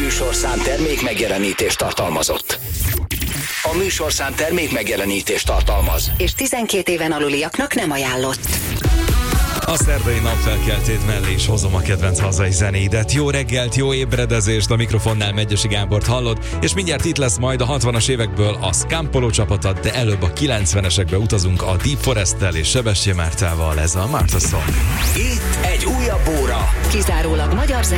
műsorszám termék megjelenítést tartalmazott. A műsorszám termék megjelenítést tartalmaz. És 12 éven aluliaknak nem ajánlott. A szerdai napfelkeltét mellé is hozom a kedvenc hazai zenéidet. Jó reggelt, jó ébredezést, a mikrofonnál Megyesi Gábort hallod, és mindjárt itt lesz majd a 60-as évekből a Scampolo csapata, de előbb a 90-esekbe utazunk a Deep Forest-tel és Sebestyén Mártával, ez a Martha Song. Itt egy újabb óra. Kizárólag magyar zene.